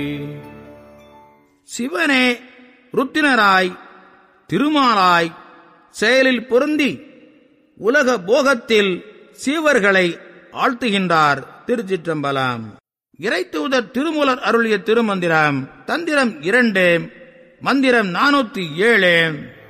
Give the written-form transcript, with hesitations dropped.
சிவனே ருத்திரராய் திருமாலாய் செயலில் பொருந்தி உலக போகத்தில் சீவர்களை ஆழ்த்துகின்றார். திருச்சிற்றம்பலம். இறைத்தூதர் திருமூலர் அருளிய திருமந்திரம். தந்திரம் 2, மந்திரம் 407.